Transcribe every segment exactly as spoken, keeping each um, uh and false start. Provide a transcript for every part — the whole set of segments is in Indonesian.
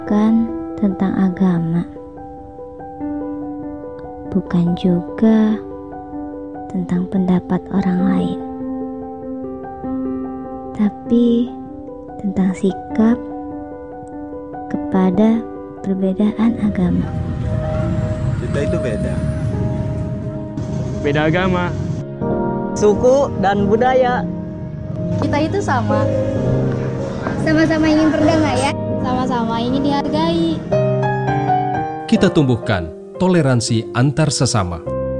Bukan tentang agama, bukan juga tentang pendapat orang lain, tapi tentang sikap kepada perbedaan agama. Kita itu beda. Beda agama, suku dan budaya. Kita itu sama. Sama-sama ingin berdamai ya. Sama-sama ingin dihargai. Kita tumbuhkan toleransi antar sesama.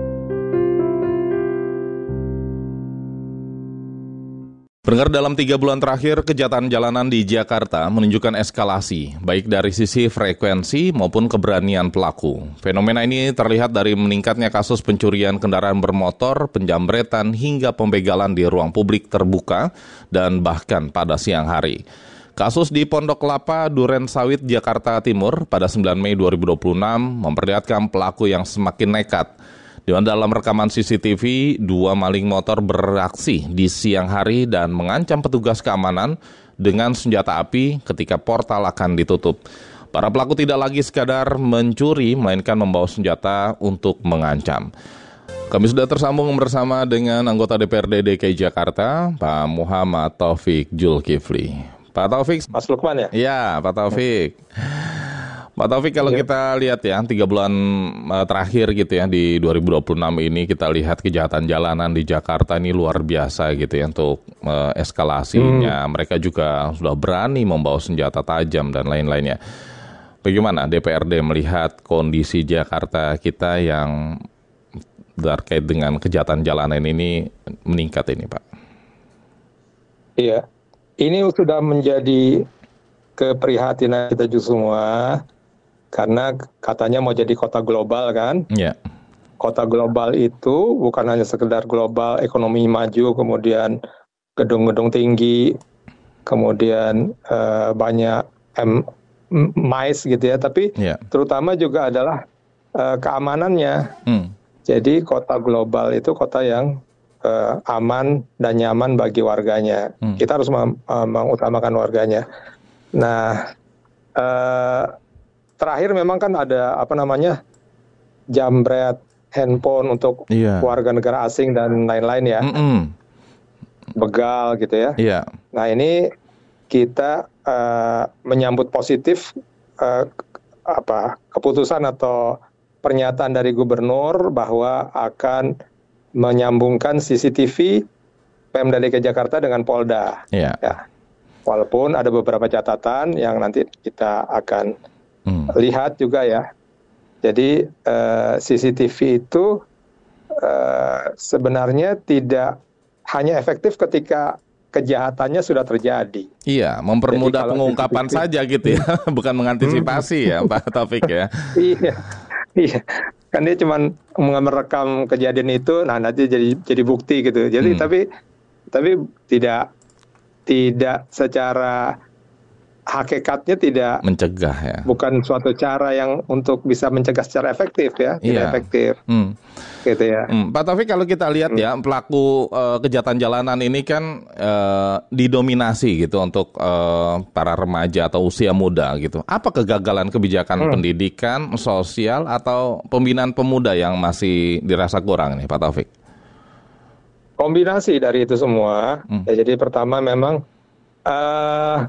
Pendengar, dalam tiga bulan terakhir, kejahatan jalanan di Jakarta menunjukkan eskalasi, baik dari sisi frekuensi maupun keberanian pelaku. Fenomena ini terlihat dari meningkatnya kasus pencurian kendaraan bermotor, penjamretan, hingga pembegalan di ruang publik terbuka, dan bahkan pada siang hari. Kasus di Pondok Kelapa, Duren Sawit, Jakarta Timur pada sembilan Mei dua ribu dua puluh enam memperlihatkan pelaku yang semakin nekat. Di dalam rekaman C C T V, dua maling motor beraksi di siang hari dan mengancam petugas keamanan dengan senjata api ketika portal akan ditutup. Para pelaku tidak lagi sekadar mencuri, melainkan membawa senjata untuk mengancam. Kami sudah tersambung bersama dengan anggota D P R D D K I Jakarta, Pak Muhammad Taufik Zulkifli. Pak Taufik. Mas Lukman ya? Iya, Pak Taufik. Pak Taufik, kalau ya. kita lihat ya, tiga bulan uh, terakhir gitu ya, di dua ribu dua puluh enam ini kita lihat kejahatan jalanan di Jakarta ini luar biasa gitu ya untuk uh, eskalasinya. Hmm. Mereka juga sudah berani membawa senjata tajam dan lain-lainnya. Bagaimana D P R D melihat kondisi Jakarta kita yang terkait dengan kejahatan jalanan ini meningkat ini, Pak? Iya, ini sudah menjadi keprihatinan kita juga semua. Karena katanya mau jadi kota global kan. Yeah. Kota global itu bukan hanya sekedar global ekonomi maju, kemudian gedung-gedung tinggi, kemudian uh, banyak M- mais gitu ya, tapi yeah. terutama juga adalah uh, keamanannya. Hmm. Jadi kota global itu kota yang uh, aman dan nyaman bagi warganya. Hmm. Kita harus mem- uh, mengutamakan warganya. Nah, uh, terakhir memang kan ada apa namanya jambret handphone untuk yeah. warga negara asing dan lain-lain ya, Mm-mm. begal gitu ya. Yeah. Nah ini kita uh, menyambut positif uh, apa keputusan atau pernyataan dari gubernur bahwa akan menyambungkan C C T V Pemda D K I Jakarta dengan Polda. Yeah. Ya. Walaupun ada beberapa catatan yang nanti kita akan Hmm. lihat juga ya. Jadi uh, C C T V itu uh, sebenarnya tidak hanya efektif ketika kejahatannya sudah terjadi. Iya, mempermudah pengungkapan C C T V saja gitu ya, bukan mengantisipasi hmm. ya Pak Taufik ya. Iya, iya. Kan dia cuma merekam kejadian itu, nah nanti jadi jadi bukti gitu. Jadi hmm. tapi tapi tidak tidak secara hakikatnya tidak mencegah ya. Bukan suatu cara yang untuk bisa mencegah secara efektif ya, tidak iya. efektif. Hmm. Gitu ya. Hmm. Pak Taufik, kalau kita lihat hmm. ya pelaku uh, kejahatan jalanan ini kan uh, didominasi gitu untuk uh, para remaja atau usia muda gitu. Apa kegagalan kebijakan hmm. pendidikan, sosial atau pembinaan pemuda yang masih dirasa kurang nih Pak Taufik? Kombinasi dari itu semua. Hmm. Ya, jadi pertama memang uh,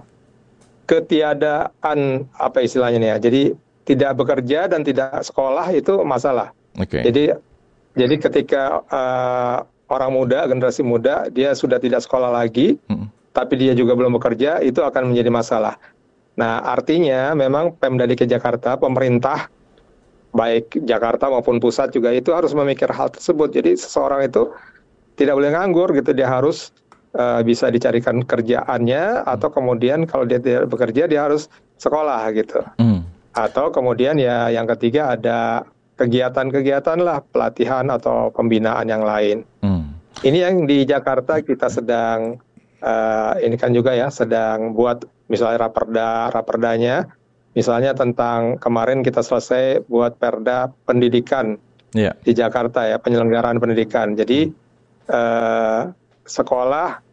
ketiadaan apa istilahnya nih ya. Jadi tidak bekerja dan tidak sekolah itu masalah. Okay. Jadi jadi ketika uh, orang muda, generasi muda, dia sudah tidak sekolah lagi, hmm. tapi dia juga belum bekerja, itu akan menjadi masalah. Nah, artinya memang Pemda D K I Jakarta, pemerintah baik Jakarta maupun pusat juga itu harus memikir hal tersebut. Jadi seseorang itu tidak boleh nganggur gitu, dia harus Uh, bisa dicarikan kerjaannya, atau kemudian kalau dia tidak bekerja dia harus sekolah gitu. Mm. Atau kemudian ya yang ketiga ada kegiatan-kegiatan lah, pelatihan atau pembinaan yang lain. Mm. Ini yang di Jakarta kita sedang uh, ini kan juga ya sedang buat misalnya raperda, raperdanya misalnya tentang kemarin kita selesai buat perda pendidikan yeah. di Jakarta ya, penyelenggaraan pendidikan. Jadi uh, sekolah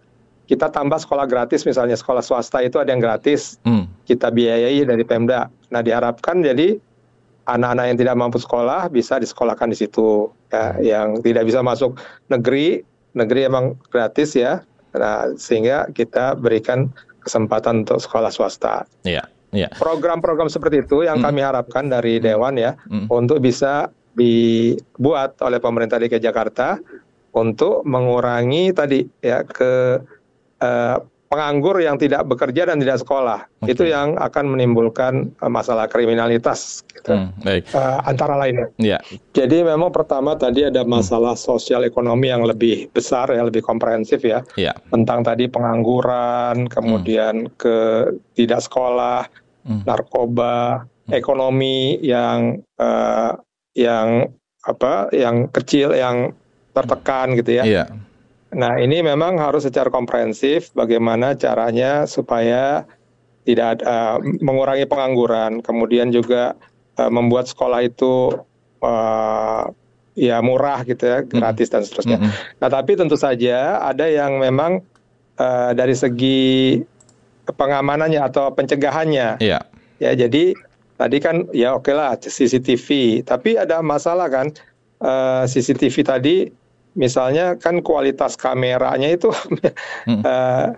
kita tambah sekolah gratis, misalnya sekolah swasta itu ada yang gratis, Hmm. kita biayai dari Pemda. Nah diharapkan jadi anak-anak yang tidak mampu sekolah bisa disekolahkan di situ. Ya, yang tidak bisa masuk negeri, negeri emang gratis ya. Nah, sehingga kita berikan kesempatan untuk sekolah swasta. Iya, iya. Program-program seperti itu yang Hmm. kami harapkan dari Dewan ya, Hmm. untuk bisa dibuat oleh pemerintah D K I Jakarta untuk mengurangi tadi ya ke eh, penganggur yang tidak bekerja dan tidak sekolah. Oke. Itu yang akan menimbulkan eh, masalah kriminalitas gitu. Hmm, baik. Eh, antara lainnya. Iya. Jadi memang pertama tadi ada masalah sosial ekonomi yang lebih besar ya, lebih komprehensif ya. Iya. Tentang tadi pengangguran, kemudian ke tidak sekolah, Hmm. narkoba, ekonomi yang eh, yang apa, yang kecil, yang tertekan gitu ya. Iya. Nah ini memang harus secara komprehensif bagaimana caranya supaya tidak ada, mengurangi pengangguran, kemudian juga uh, membuat sekolah itu uh, ya murah gitu ya, gratis dan seterusnya. Mm-mm. Nah tapi tentu saja ada yang memang uh, dari segi pengamanannya atau pencegahannya. Iya. Ya jadi tadi kan ya oke lah C C T V, tapi ada masalah kan uh, C C T V tadi. Misalnya kan kualitas kameranya itu Hmm. uh,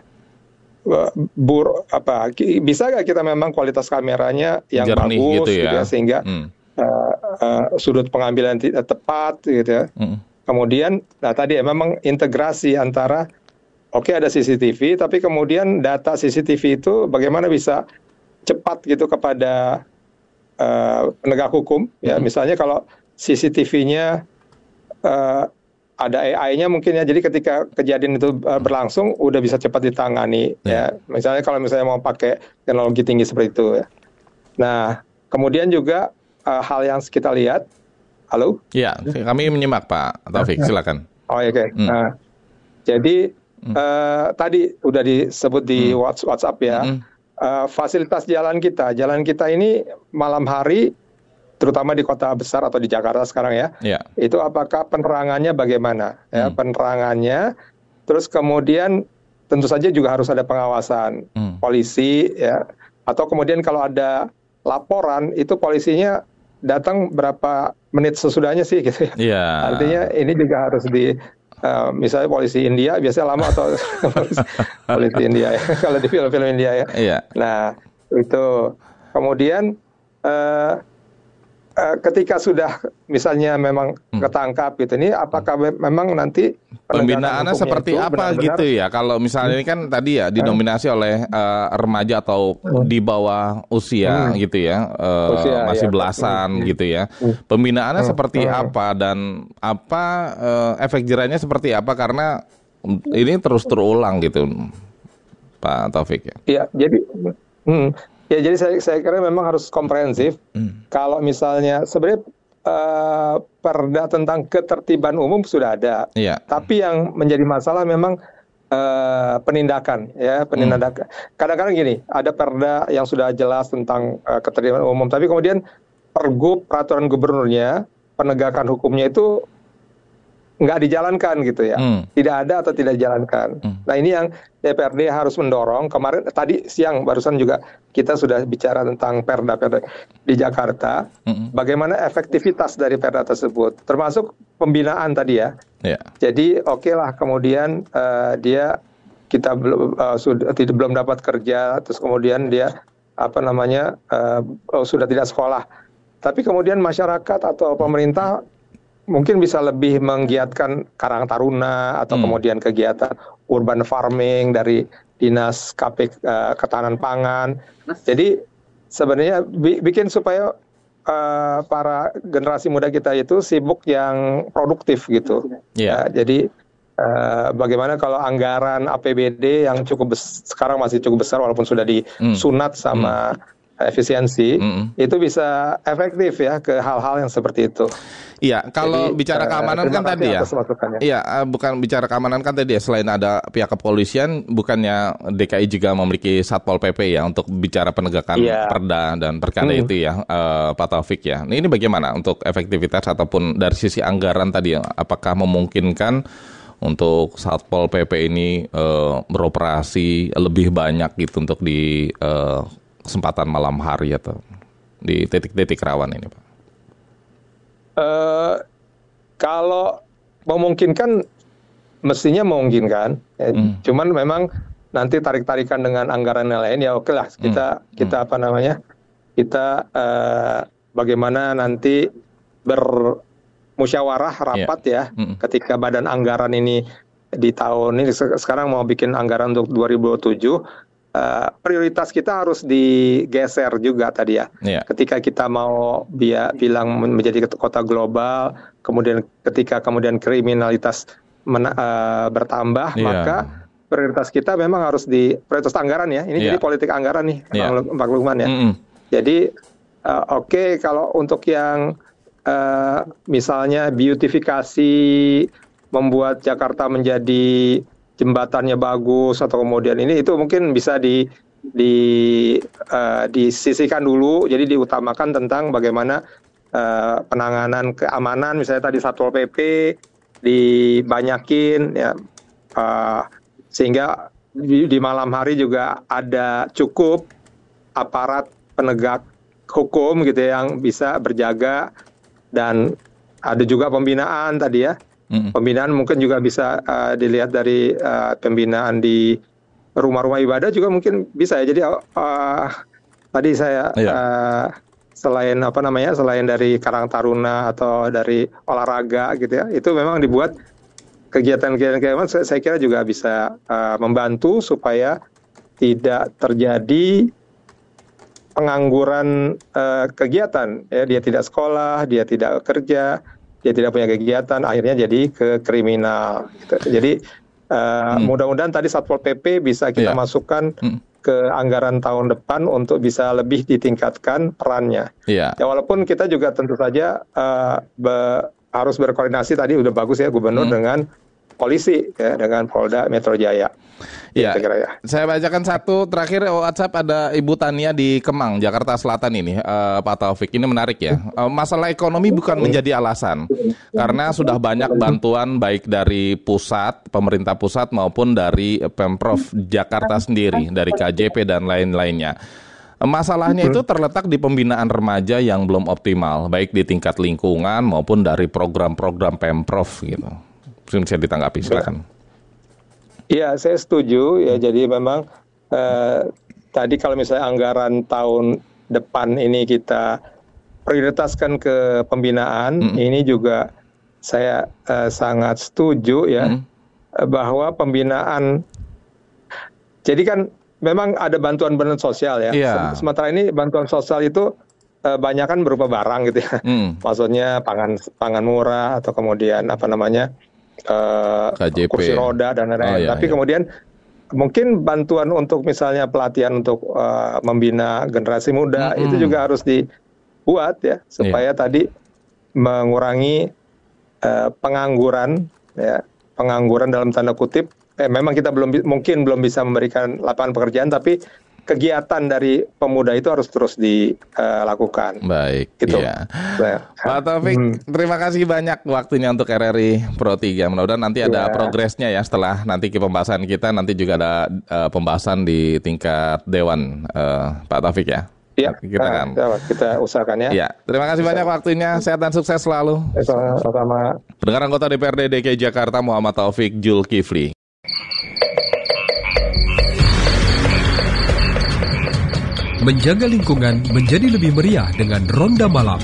bur apa bisa nggak kita memang kualitas kameranya yang Jernih bagus gitu ya. gitu ya, sehingga Hmm. uh, uh, sudut pengambilan ti- tepat gitu ya. Hmm. Kemudian nah tadi ya memang integrasi antara oke ada C C T V tapi kemudian data C C T V itu bagaimana bisa cepat gitu kepada uh, penegak hukum ya. Hmm. Misalnya kalau C C T V-nya uh, ada A I-nya mungkin ya, jadi ketika kejadian itu uh, berlangsung udah bisa cepat ditangani ya. Misalnya kalau misalnya mau pakai teknologi tinggi seperti itu ya. Nah kemudian juga uh, hal yang kita lihat, halo? Iya, kami menyimak Pak Taufik, silakan. Oh oke. Okay. Hmm. Nah, jadi Hmm. uh, tadi udah disebut di Hmm. Whats- WhatsApp ya, Hmm. uh, fasilitas jalan kita, jalan kita ini malam hari, terutama di kota besar atau di Jakarta sekarang ya, Iya. itu apakah penerangannya bagaimana? Ya, Hmm. penerangannya, terus kemudian tentu saja juga harus ada pengawasan Hmm. polisi ya, atau kemudian kalau ada laporan itu polisinya datang berapa menit sesudahnya sih gitu ya. Iya. Artinya ini juga harus di uh, misalnya polisi India biasanya lama atau polisi, polisi India ya kalau di film-film India ya. Iya. Nah itu kemudian uh, uh, ketika sudah misalnya memang Hmm. ketangkap gitu ini, apakah me- memang nanti penegakan Pembinaannya hukumnya seperti itu apa benar-benar- gitu ya? Kalau misalnya ini kan tadi ya didominasi oleh eh, remaja atau di bawah usia Hmm. gitu ya, eh, Usia, masih ya. belasan Hmm. gitu ya. Hmm. Pembinaannya Hmm. seperti Hmm. apa dan apa eh, efek jerahnya seperti apa? Karena ini terus terulang gitu, Pak Taufik ya. Iya, jadi hmm, ya jadi saya saya kira memang harus komprehensif. Hmm. Kalau misalnya sebenarnya eh, perda tentang ketertiban umum sudah ada, Iya. tapi yang menjadi masalah memang eh, penindakan, ya penindakan. Kadang-kadang gini, ada perda yang sudah jelas tentang eh, ketertiban umum, tapi kemudian pergub peraturan gubernurnya, penegakan hukumnya itu nggak dijalankan gitu ya, Hmm. tidak ada atau tidak dijalankan. Hmm. Nah ini yang D P R D harus mendorong. Kemarin tadi siang barusan juga kita sudah bicara tentang perda-perda di Jakarta, Hmm. bagaimana efektivitas dari perda tersebut, termasuk pembinaan tadi ya. Iya. Jadi oke lah kemudian eh, dia kita belum eh, sudah tidak belum dapat kerja, terus kemudian dia apa namanya eh, oh, sudah tidak sekolah. Tapi kemudian masyarakat atau pemerintah mungkin bisa lebih menggiatkan Karang Taruna atau Hmm. kemudian kegiatan urban farming dari Dinas K P eh, Ketahanan Pangan. Jadi sebenarnya bi- bikin supaya eh, para generasi muda kita itu sibuk yang produktif gitu. Iya. Ya, jadi eh, bagaimana kalau anggaran A P B D yang cukup bes- sekarang masih cukup besar walaupun sudah disunat sama efisiensi, Hmm. itu bisa efektif ya ke hal-hal yang seperti itu. Iya, kalau Jadi, bicara eh, keamanan terima kan kasih tadi ya. atas masukannya. Iya, eh, bukan bicara keamanan kan tadi ya. Selain ada pihak kepolisian, bukannya D K I juga memiliki Satpol P P ya untuk bicara penegakan Iya. perda dan perkara Hmm. itu ya, eh, Pak Taufik ya. Nah, ini bagaimana untuk efektivitas ataupun dari sisi anggaran tadi ya? Apakah memungkinkan untuk Satpol P P ini uh, beroperasi lebih banyak gitu untuk di uh, kesempatan malam hari atau di titik-titik rawan ini, Pak? Uh, kalau memungkinkan, mestinya memungkinkan. Ya, hmm. Cuman memang nanti tarik-tarikan dengan anggaran yang lain, ya oke lah kita hmm. kita apa namanya kita uh, bagaimana nanti bermusyawarah rapat yeah. ya hmm. ketika badan anggaran ini di tahun ini sekarang mau bikin anggaran untuk dua ribu dua puluh tujuh. Uh, prioritas kita harus digeser juga tadi ya. Yeah. Ketika kita mau dia bilang menjadi kota global, kemudian ketika kemudian kriminalitas men, uh, bertambah, yeah. maka prioritas kita memang harus di prioritas anggaran ya. Ini yeah. jadi politik anggaran nih, yeah. Pak Lukman ya. Mm-hmm. Jadi uh, oke okay, kalau untuk yang uh, misalnya beautifikasi, membuat Jakarta menjadi jembatannya bagus atau kemudian ini itu mungkin bisa di di uh, disisihkan dulu, jadi diutamakan tentang bagaimana uh, penanganan keamanan, misalnya tadi Satpol P P dibanyakin ya, uh, sehingga di, di malam hari juga ada cukup aparat penegak hukum gitu ya, yang bisa berjaga, dan ada juga pembinaan tadi ya. Pembinaan mungkin juga bisa uh, dilihat dari uh, pembinaan di rumah-rumah ibadah juga mungkin bisa ya. Jadi uh, tadi saya yeah. uh, selain apa namanya selain dari Karang Taruna atau dari olahraga gitu ya, itu memang dibuat kegiatan-kegiatan saya, saya kira juga bisa uh, membantu supaya tidak terjadi pengangguran uh, kegiatan ya. Dia tidak sekolah, dia tidak kerja, dia tidak punya kegiatan, akhirnya jadi ke kriminal. Gitu. Jadi uh, hmm. mudah-mudahan tadi Satpol P P bisa kita yeah. masukkan hmm. ke anggaran tahun depan untuk bisa lebih ditingkatkan perannya. Yeah. Ya walaupun kita juga tentu saja uh, be, harus berkoordinasi, tadi udah bagus ya Gubernur hmm. dengan polisi ya, dengan Polda Metro Jaya. Ya, ya, saya bacakan satu terakhir WhatsApp, ada Ibu Tania di Kemang, Jakarta Selatan ini, uh, Pak Taufik. Ini menarik ya. Uh, masalah ekonomi bukan menjadi alasan, karena sudah banyak bantuan baik dari pusat, pemerintah pusat maupun dari Pemprov Jakarta sendiri, dari K J P dan lain-lainnya. Masalahnya itu terletak di pembinaan remaja yang belum optimal, baik di tingkat lingkungan maupun dari program-program Pemprov gitu. Bisa ditanggapi, silakan. Iya, saya setuju ya. Jadi memang eh, tadi kalau misalnya anggaran tahun depan ini kita prioritaskan ke pembinaan, mm. ini juga saya eh, sangat setuju ya, mm. bahwa pembinaan. Jadi kan memang ada bantuan bantuan sosial ya. Yeah. Sementara ini bantuan sosial itu eh, banyak kan berupa barang gitu ya. Mm. Maksudnya pangan pangan murah atau kemudian apa namanya? Uh, K J P, kursi roda dan lain-lain. Oh, iya, Tapi iya. kemudian mungkin bantuan untuk misalnya pelatihan untuk uh, membina generasi muda mm-hmm. itu juga harus dibuat ya, supaya yeah. tadi mengurangi uh, pengangguran ya, pengangguran dalam tanda kutip. Eh, memang kita belum mungkin belum bisa memberikan lapangan pekerjaan, tapi kegiatan dari pemuda itu harus terus dilakukan. Uh, Baik, gitu. Iya. Nah, Pak Taufik, hmm. terima kasih banyak waktunya untuk R R I Pro tiga. Mudah-mudahan nanti ada ya. progresnya ya setelah nanti ke pembahasan kita, nanti juga ada uh, pembahasan di tingkat Dewan, uh, Pak Taufik ya. Iya, kita kan. Nah, kita usahakan ya. Iya, terima kasih banyak waktunya. Sehat dan sukses selalu. Sama-sama. Pendengar anggota D P R D D K I Jakarta Muhammad Taufik Zulkifli. Menjaga lingkungan menjadi lebih meriah dengan Ronda Malam.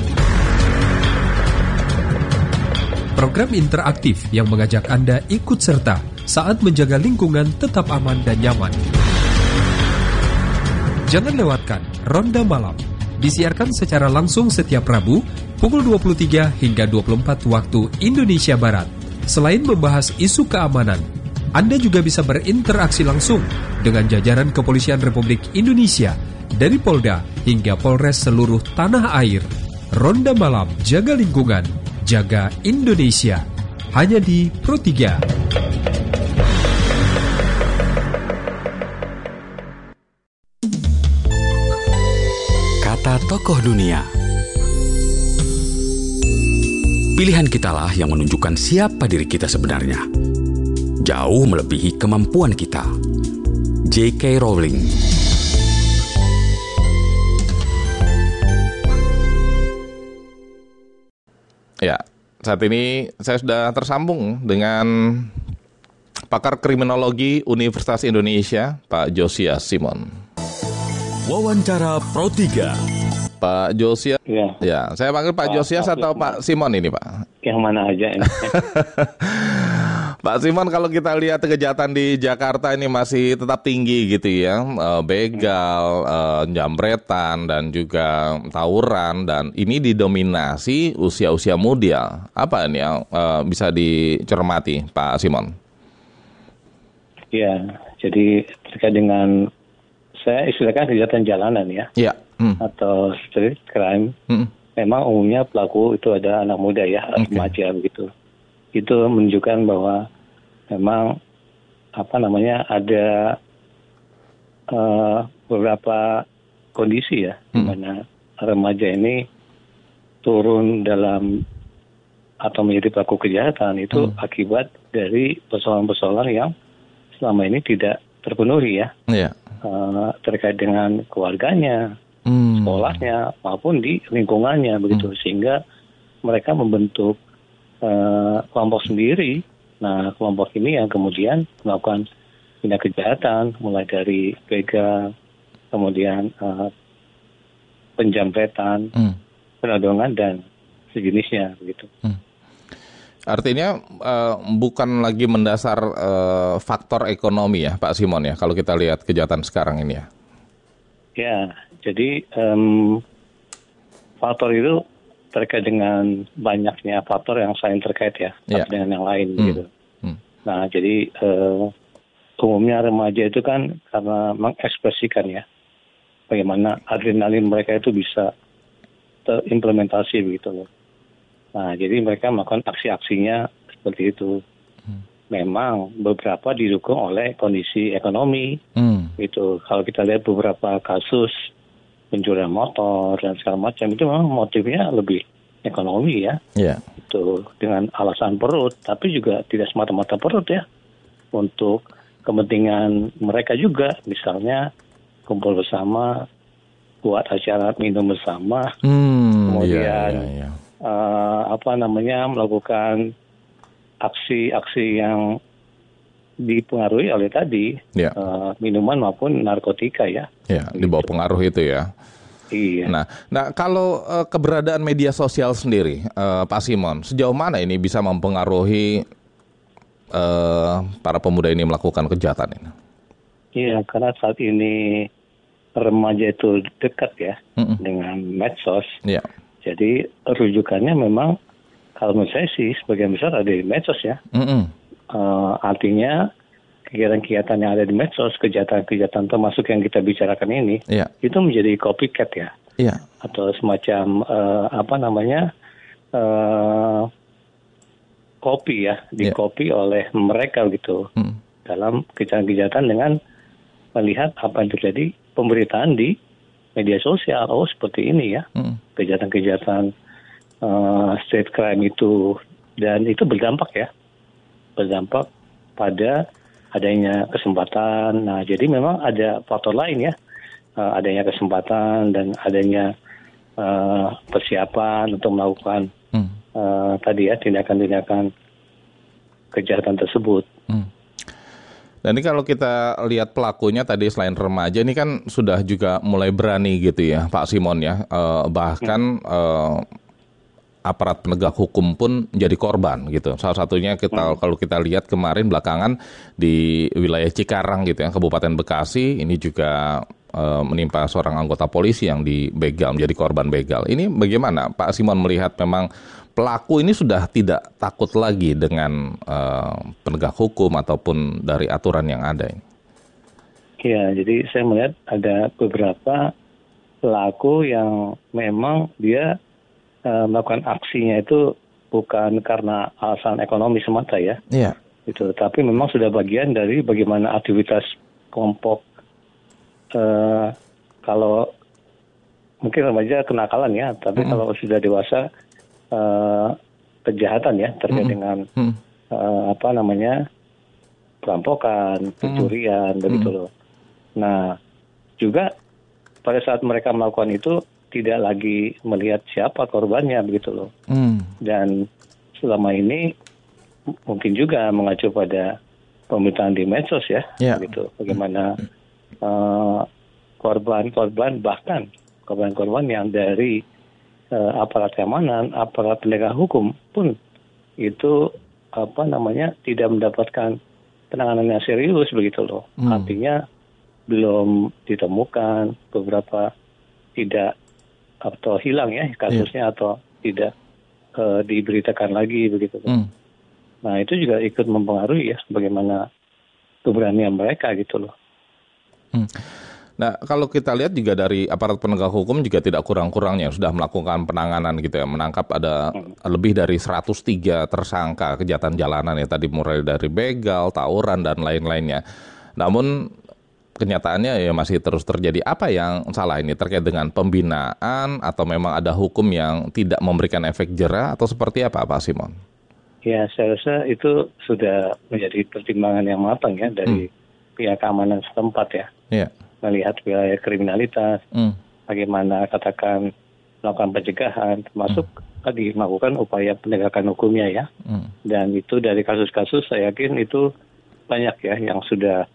Program interaktif yang mengajak Anda ikut serta saat menjaga lingkungan tetap aman dan nyaman. Jangan lewatkan Ronda Malam. Disiarkan secara langsung setiap Rabu pukul dua puluh tiga hingga dua puluh empat waktu Indonesia Barat. Selain membahas isu keamanan, Anda juga bisa berinteraksi langsung dengan jajaran Kepolisian Republik Indonesia dari Polda hingga Polres seluruh tanah air. Ronda Malam, jaga lingkungan, jaga Indonesia. Hanya di Pro tiga. Kata tokoh dunia. Pilihan kitalah yang menunjukkan siapa diri kita sebenarnya. jauh melebihi kemampuan kita. J K. Rowling. Ya, saat ini saya sudah tersambung dengan pakar kriminologi Universitas Indonesia, Pak Josias Simon. Wawancara Pro tiga. Pak Josias, ya. ya, saya panggil Pak, Pak Josias atau Pak Simon ini, Pak? Yang mana aja ini. Pak Simon, kalau kita lihat kejahatan di Jakarta ini masih tetap tinggi gitu ya, begal, jambretan, dan juga tawuran, dan ini didominasi usia-usia muda. Apa ini yang bisa dicermati, Pak Simon? Ya, jadi terkait dengan, saya istilahkan kejahatan jalanan ya, ya. Hmm. atau street crime, hmm. memang umumnya pelaku itu ada anak muda ya, okay. remaja begitu. Itu menunjukkan bahwa memang apa namanya ada uh, beberapa kondisi ya, hmm. di mana remaja ini turun dalam atau menjadi pelaku kejahatan itu hmm. akibat dari persoalan-persoalan yang selama ini tidak terpenuhi ya, yeah. uh, terkait dengan keluarganya, hmm. sekolahnya maupun di lingkungannya begitu, hmm. sehingga mereka membentuk uh, kelompok sendiri. Nah, kelompok ini yang kemudian melakukan tindak kejahatan mulai dari begal, kemudian uh, penjamretan, hmm. penodongan dan sejenisnya begitu. Hmm. Artinya uh, bukan lagi mendasar uh, faktor ekonomi ya, Pak Simon ya, kalau kita lihat kejahatan sekarang ini ya. Ya, jadi um, faktor itu terkait dengan banyaknya faktor yang saling terkait ya, yeah. satu dengan yang lain hmm. gitu. Hmm. Nah, jadi uh, umumnya remaja itu kan karena mengekspresikan ya, bagaimana adrenalin mereka itu bisa terimplementasi begitu loh. Nah, jadi mereka melakukan aksi-aksinya seperti itu. Hmm. Memang beberapa didukung oleh kondisi ekonomi. Hmm. Gitu. Kalau kita lihat beberapa kasus pencurian motor dan segala macam, itu memang motifnya lebih ekonomi ya. Yeah. Itu dengan alasan perut, tapi juga tidak semata-mata perut ya. Untuk kepentingan mereka juga, misalnya kumpul bersama, buat acara minum bersama, hmm, kemudian yeah, yeah, yeah. Uh, apa namanya melakukan aksi-aksi yang dipengaruhi oleh tadi yeah. uh, minuman maupun narkotika ya. Ya, di bawah pengaruh itu ya. Iya. Nah, nah kalau uh, keberadaan media sosial sendiri, uh, Pak Simon, sejauh mana ini bisa mempengaruhi uh, para pemuda ini melakukan kejahatan ini? Iya, karena saat ini remaja itu dekat ya Mm-mm. dengan medsos. Iya. Jadi rujukannya memang kalau menurut saya sih sebagian besar ada di medsos ya. Uh, artinya kegiatan-kegiatan yang ada di medsos, kejahatan-kejahatan termasuk yang kita bicarakan ini, yeah. itu menjadi copycat ya. Yeah. Atau semacam uh, apa namanya uh, copy ya, di-copy yeah. oleh mereka gitu. Mm. Dalam kejahatan-kejahatan dengan melihat apa yang terjadi pemberitaan di media sosial. Oh seperti ini ya, hmm. kejahatan-kejahatan uh, street crime itu, dan itu berdampak ya, berdampak pada adanya kesempatan. Nah jadi memang ada faktor lain ya, uh, adanya kesempatan dan adanya uh, persiapan untuk melakukan hmm. uh, tadi ya tindakan-tindakan kejahatan tersebut. Hmm. Dan ini kalau kita lihat pelakunya tadi selain remaja ini kan sudah juga mulai berani gitu ya Pak Simon ya. Eh, bahkan eh, aparat penegak hukum pun menjadi korban gitu. Salah satunya kita kalau kita lihat kemarin belakangan di wilayah Cikarang gitu ya, Kabupaten Bekasi, ini juga eh, menimpa seorang anggota polisi yang dibegal, menjadi korban begal. Ini bagaimana Pak Simon melihat memang pelaku ini sudah tidak takut lagi dengan uh, penegak hukum ataupun dari aturan yang ada ini? Ya, jadi saya melihat ada beberapa pelaku yang memang dia uh, melakukan aksinya itu bukan karena alasan ekonomi semata ya. Iya. Itu, tapi memang sudah bagian dari bagaimana aktivitas kelompok. Uh, kalau mungkin remaja kenakalan ya, tapi mm-hmm. kalau sudah dewasa Uh, kejahatan ya terkait mm-hmm. dengan uh, apa namanya perampokan, pencurian, hmm. begitu loh. Nah, juga pada saat mereka melakukan itu tidak lagi melihat siapa korbannya, begitu loh. Hmm. Dan selama ini mungkin juga mengacu pada pemberitaan di medsos ya, yeah. begitu. Bagaimana uh, korban-korban bahkan korban-korban yang dari uh, aparat keamanan, aparat penegak hukum pun itu apa namanya tidak mendapatkan penanganan yang serius, begitu loh. Hmm. Artinya belum ditemukan, beberapa tidak atau hilang ya kasusnya, yeah. atau tidak uh, diberitakan lagi, begitu loh. Hmm. Nah, itu juga ikut mempengaruhi ya bagaimana keberanian mereka, gitu loh. Hmm. Nah, kalau kita lihat juga dari aparat penegak hukum juga tidak kurang-kurangnya sudah melakukan penanganan gitu ya, menangkap ada hmm. lebih dari seratus tiga tersangka kejahatan jalanan ya, tadi mulai dari begal, tawuran dan lain-lainnya. Namun kenyataannya ya masih terus terjadi. Apa yang salah ini, terkait dengan pembinaan atau memang ada hukum yang tidak memberikan efek jera atau seperti apa, Pak Simon? Ya, saya rasa itu sudah menjadi pertimbangan yang matang ya dari hmm. pihak keamanan setempat ya. Yeah. Melihat wilayah kriminalitas, mm. bagaimana katakan melakukan pencegahan, termasuk mm. tadi melakukan upaya penegakan hukumnya ya. Mm. Dan itu dari kasus-kasus saya yakin itu banyak ya yang sudah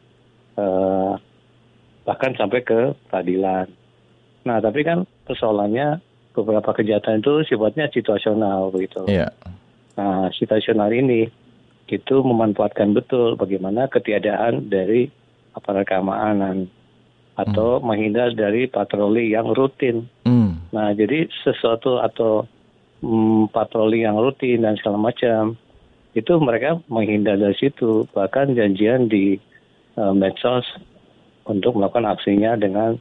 uh, bahkan sampai ke peradilan. Nah, tapi kan persoalannya beberapa kejahatan itu sifatnya situasional begitu. Yeah. Nah, situasional ini itu memanfaatkan betul bagaimana ketiadaan dari aparat keamanan atau hmm. menghindar dari patroli yang rutin. Hmm. Nah, jadi sesuatu atau mm, patroli yang rutin dan segala macam, itu mereka menghindar dari situ. Bahkan janjian di uh, medsos untuk melakukan aksinya dengan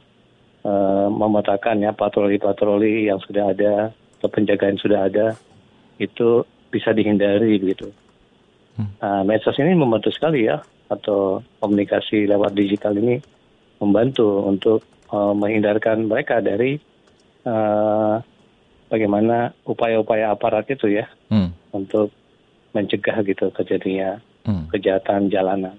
uh, memetakan ya patroli-patroli yang sudah ada atau penjagaan sudah ada, itu bisa dihindari begitu. Hmm. Nah, medsos ini membantu sekali ya, atau komunikasi lewat digital ini membantu untuk uh, menghindarkan mereka dari uh, bagaimana upaya-upaya aparat itu ya, hmm. untuk mencegah gitu terjadinya hmm. kejahatan jalanan.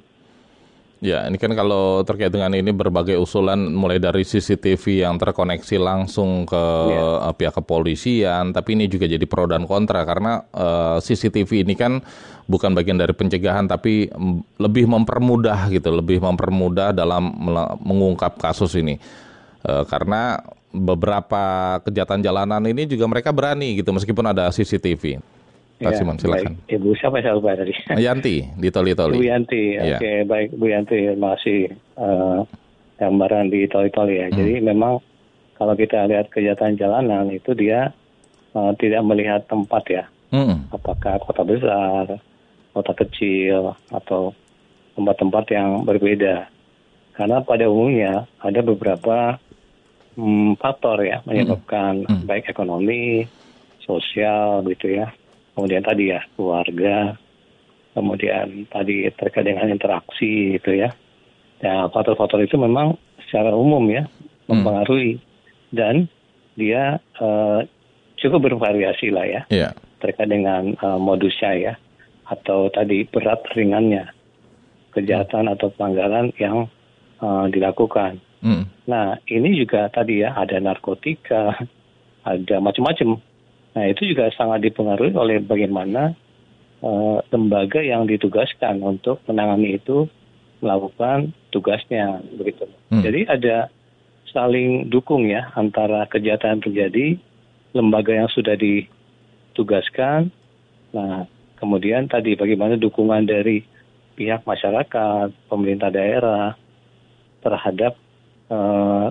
Ya, ini kan kalau terkait dengan ini berbagai usulan mulai dari C C T V yang terkoneksi langsung ke yeah. uh, pihak kepolisian, tapi ini juga jadi pro dan kontra karena uh, C C T V ini kan bukan bagian dari pencegahan tapi lebih mempermudah gitu, lebih mempermudah dalam mengungkap kasus ini. Uh, karena beberapa kejahatan jalanan ini juga mereka berani gitu meskipun ada C C T V. Pak ya, Simon, silakan. Baik. Ibu siapa saya lupa tadi? Yanti di Toli-Toli. Bu Yanti, oke okay, ya. Baik Bu Yanti, terima kasih uh, gambaran di Toli-Toli ya. Hmm. Jadi memang kalau kita lihat kejahatan jalanan itu dia uh, tidak melihat tempat ya, hmm. apakah kota besar, kota kecil atau tempat-tempat yang berbeda. Karena pada umumnya ada beberapa hmm, faktor ya menyebabkan hmm. baik ekonomi, sosial gitu ya. Kemudian tadi ya keluarga, kemudian tadi terkait dengan interaksi gitu ya. Ya faktor-faktor itu memang secara umum ya mempengaruhi hmm. dan dia uh, cukup bervariasi lah ya yeah. terkait dengan uh, modusnya ya, atau tadi berat ringannya kejahatan atau pelanggaran yang uh, dilakukan. Hmm. Nah ini juga tadi ya ada narkotika, ada macam-macam. Nah, itu juga sangat dipengaruhi oleh bagaimana uh, lembaga yang ditugaskan untuk menangani itu melakukan tugasnya, begitu. Hmm. Jadi ada saling dukung ya antara kejahatan terjadi, lembaga yang sudah ditugaskan. Nah, kemudian tadi bagaimana dukungan dari pihak masyarakat, pemerintah daerah terhadap uh,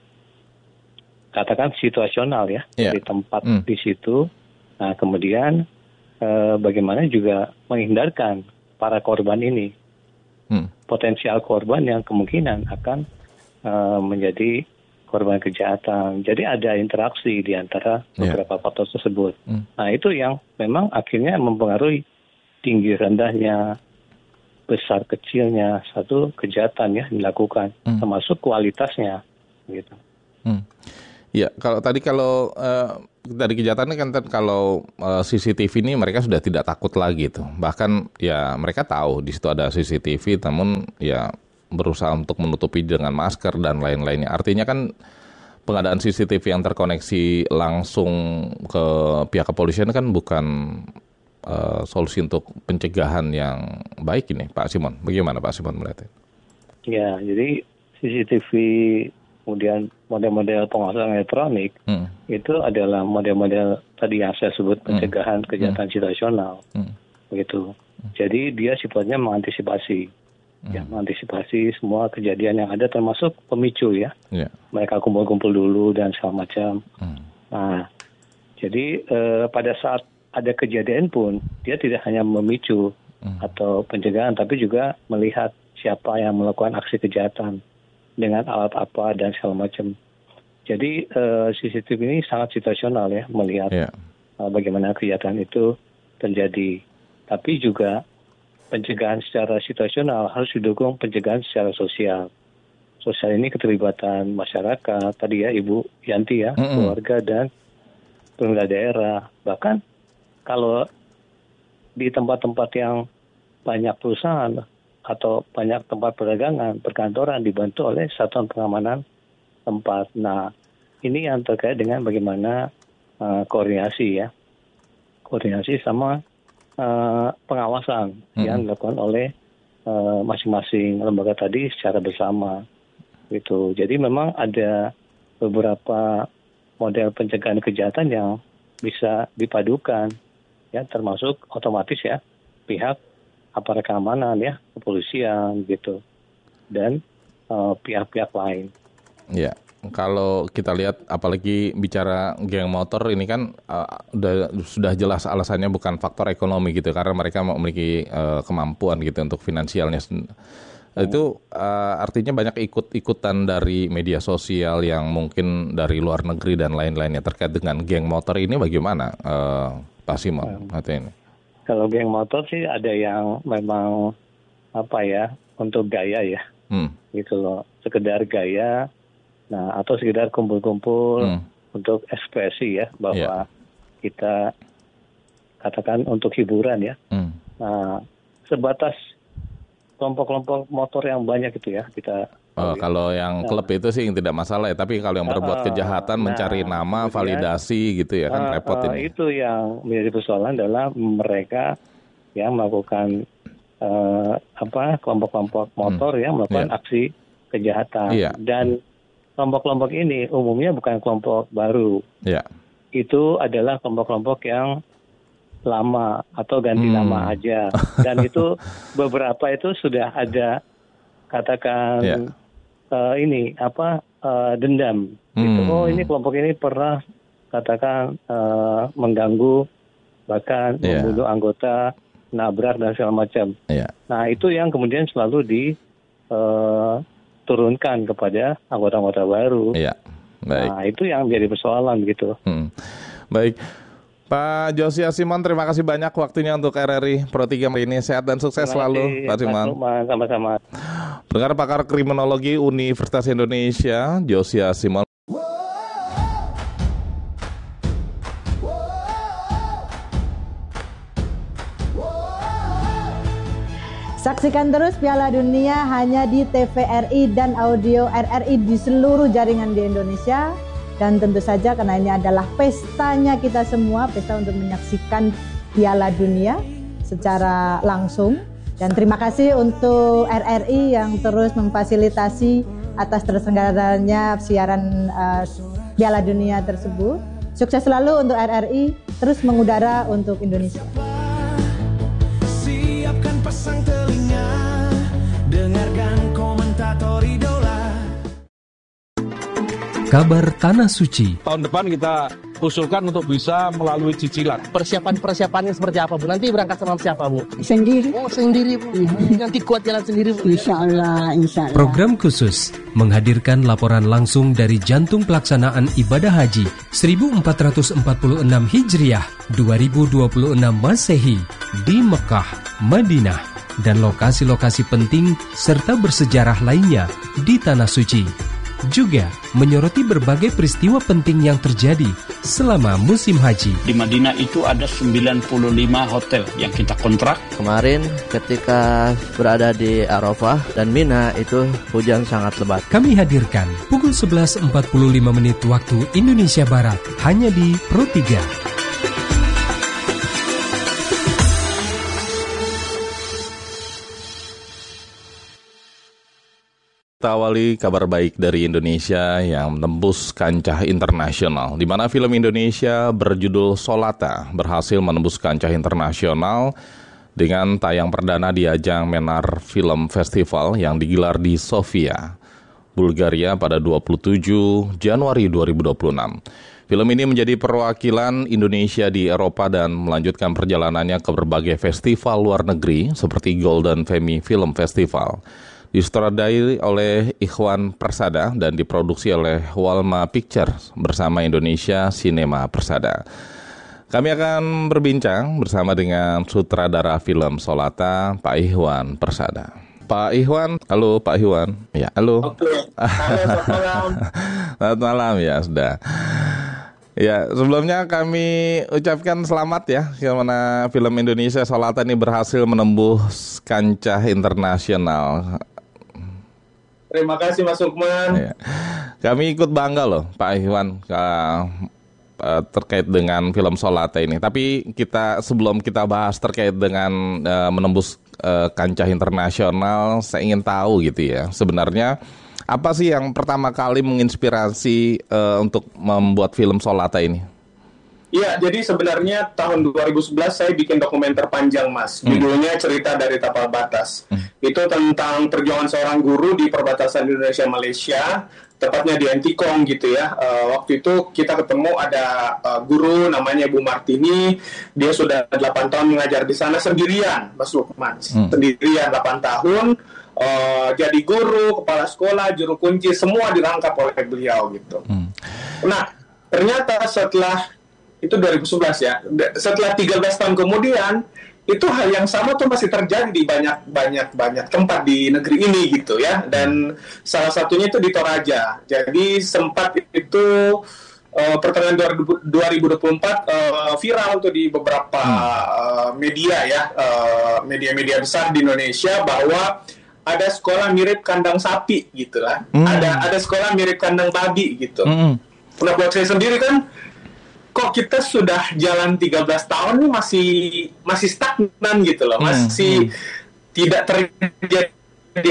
katakan situasional ya, yeah. di tempat mm. di situ. Nah, kemudian eh, bagaimana juga menghindarkan para korban ini, mm. potensial korban yang kemungkinan akan eh, menjadi korban kejahatan. Jadi ada interaksi di antara beberapa yeah. faktor tersebut. Mm. Nah, itu yang memang akhirnya mempengaruhi tinggi rendahnya, besar kecilnya satu kejahatan ya dilakukan, mm. termasuk kualitasnya, gitu. Mm. Ya, kalau tadi kalau uh, dari kejahatan kan kalau uh, C C T V ini mereka sudah tidak takut lagi tuh. Bahkan ya mereka tahu di situ ada C C T V, namun ya berusaha untuk menutupi dengan masker dan lain-lainnya. Artinya kan pengadaan C C T V yang terkoneksi langsung ke pihak kepolisian kan bukan uh, solusi untuk pencegahan yang baik ini, Pak Simon. Bagaimana Pak Simon melihatnya? Ya, jadi C C T V kemudian model-model pengawasan elektronik hmm. itu adalah model-model tadi yang saya sebut pencegahan hmm. kejahatan hmm. situasional, hmm. begitu. Hmm. Jadi dia sifatnya mengantisipasi, hmm. ya mengantisipasi semua kejadian yang ada termasuk pemicu ya. Yeah. Mereka kumpul-kumpul dulu dan segala macam. Hmm. Nah, jadi eh, pada saat ada kejadian pun dia tidak hanya memicu hmm. atau pencegahan, tapi juga melihat siapa yang melakukan aksi kejahatan dengan alat apa dan segala macam. Jadi uh, C C T V ini sangat situasional ya, melihat yeah. uh, bagaimana kejahatan itu terjadi. Tapi juga pencegahan secara situasional harus didukung pencegahan secara sosial. Sosial ini keterlibatan masyarakat, tadi ya Ibu Yanti ya, mm-hmm. keluarga dan pemerintah daerah. Bahkan kalau di tempat-tempat yang banyak perusahaan atau banyak tempat perdagangan, perkantoran dibantu oleh satuan pengamanan tempat. Nah, ini yang terkait dengan bagaimana uh, koordinasi ya, koordinasi sama uh, pengawasan hmm. yang dilakukan oleh uh, masing-masing lembaga tadi secara bersama, gitu. Jadi memang ada beberapa model pencegahan kejahatan yang bisa dipadukan, ya, termasuk otomatis ya pihak aparat keamanan ya, kepolisian gitu, dan uh, pihak-pihak lain. Ya, kalau kita lihat apalagi bicara geng motor ini kan uh, udah, sudah jelas alasannya bukan faktor ekonomi gitu, karena mereka memiliki uh, kemampuan gitu untuk finansialnya. Hmm. Itu uh, artinya banyak ikut-ikutan dari media sosial yang mungkin dari luar negeri dan lain-lainnya terkait dengan geng motor ini. Bagaimana uh, Pak Simon? Hmm. ini? Kalau geng motor sih ada yang memang apa ya, untuk gaya ya, hmm. gitu loh, sekedar gaya, nah atau sekedar kumpul-kumpul hmm. untuk ekspresi ya, bahwa yeah. kita katakan untuk hiburan ya. Hmm. Nah, sebatas kelompok-kelompok motor yang banyak itu ya kita. Oh, kalau yang nah, klub itu sih tidak masalah ya, tapi kalau yang berbuat uh, kejahatan, nah, mencari nama, kemudian, validasi gitu ya kan uh, repot uh, ini. Itu yang menjadi persoalan adalah mereka yang melakukan uh, apa kelompok-kelompok motor hmm. yang melakukan yeah. aksi kejahatan. Yeah. Dan kelompok-kelompok ini umumnya bukan kelompok baru. Yeah. Itu adalah kelompok-kelompok yang lama atau ganti hmm. nama aja. Dan itu beberapa itu sudah ada katakan yeah. Uh, ini apa uh, dendam hmm. gitu. Oh, ini kelompok ini pernah katakan uh, mengganggu, bahkan yeah. membunuh anggota, nabrak dan segala macam. Yeah. Nah, itu yang kemudian selalu diturunkan uh, kepada anggota-anggota baru. Yeah. Baik. Nah, itu yang menjadi persoalan gitu. Hmm. Baik. Pak Josia Simon, terima kasih banyak waktunya untuk R R I Pro tiga ini. Sehat dan sukses selalu, Pak Simon. Sama-sama. Pendengar pakar kriminologi Universitas Indonesia, Josia Simon. Saksikan terus Piala Dunia hanya di T V R I dan audio R R I di seluruh jaringan di Indonesia. Dan tentu saja karena ini adalah pestanya kita semua, pesta untuk menyaksikan Piala Dunia secara langsung. Dan terima kasih untuk R R I yang terus memfasilitasi atas terselenggaranya siaran uh, Piala Dunia tersebut. Sukses selalu untuk R R I, terus mengudara untuk Indonesia. Siapkan pasang telinga, dengarkan komentator idola. Kabar Tanah Suci. Tahun depan kita usulkan untuk bisa melalui cicilan. Persiapan-persiapannya seperti apa, Bu? Nanti berangkat sama siapa, Bu? Sendiri. Oh, sendiri, Bu. Nanti kuat jalan sendiri, Bu. Insya Allah, insya Allah. Program khusus menghadirkan laporan langsung dari jantung pelaksanaan ibadah haji seribu empat ratus empat puluh enam Hijriah dua ribu dua puluh enam Masehi di Mekah, Madinah, dan lokasi-lokasi penting serta bersejarah lainnya di Tanah Suci. juga menyoroti berbagai peristiwa penting yang terjadi selama musim haji. Di Madinah itu ada sembilan puluh lima hotel yang kita kontrak. Kemarin ketika berada di Arafah dan Mina itu hujan sangat lebat. Kami hadirkan pukul sebelas empat puluh lima menit waktu Indonesia Barat hanya di Pro tiga. Kita awali kabar baik dari Indonesia yang menembus kancah internasional, di mana film Indonesia berjudul Solata berhasil menembus kancah internasional dengan tayang perdana di ajang Menar Film Festival yang digelar di Sofia, Bulgaria pada dua puluh tujuh Januari dua ribu dua puluh enam. Film ini menjadi perwakilan Indonesia di Eropa dan melanjutkan perjalanannya ke berbagai festival luar negeri seperti Golden Femi Film Festival. Disutradarai oleh Ikhwan Persada dan diproduksi oleh Walma Pictures bersama Indonesia Cinema Persada. Kami akan berbincang bersama dengan sutradara film Solata, Pak Ikhwan Persada. Pak Ikhwan, halo Pak Ikhwan. Ya, halo. Oke. Halo, selamat malam. Selamat malam ya, sudah. Ya, sebelumnya kami ucapkan selamat ya, karena film Indonesia Solata ini berhasil menembus kancah internasional. Terima kasih Mas Lukman. Ya. Kami ikut bangga loh Pak Ikhwan uh, uh, terkait dengan film Solata ini. Tapi kita sebelum kita bahas terkait dengan uh, menembus uh, kancah internasional, saya ingin tahu gitu ya, sebenarnya apa sih yang pertama kali menginspirasi uh, untuk membuat film Solata ini? Iya, jadi sebenarnya tahun dua ribu sebelas saya bikin dokumenter panjang, Mas. Hmm. Judulnya Cerita dari Tapal Batas. Hmm. Itu tentang perjuangan seorang guru di perbatasan Indonesia-Malaysia, tepatnya di Antikong gitu ya. Uh, waktu itu kita ketemu ada uh, guru namanya Bu Martini. Dia sudah delapan tahun mengajar di sana sendirian, Mas Lukman. Hmm. Sendirian delapan tahun. Uh, jadi guru, kepala sekolah, juru kunci, semua dirangkap oleh beliau gitu. Hmm. Nah, ternyata setelah itu dua ribu sebelas ya, setelah tiga belas tahun kemudian, itu hal yang sama tuh masih terjadi di banyak-banyak-banyak tempat di negeri ini gitu ya. Dan salah satunya itu di Toraja. Jadi sempat itu uh, pertengahan dua ribu dua puluh empat uh, viral tuh di beberapa uh, media ya, uh, media-media besar di Indonesia bahwa ada sekolah mirip kandang sapi gitu lah. Hmm. Ada ada sekolah mirip kandang babi gitu. Hmm. Nah, buat saya sendiri kan, kok kita sudah jalan tiga belas tahun nih masih masih stagnan gitu loh. Masih hmm. tidak terjadi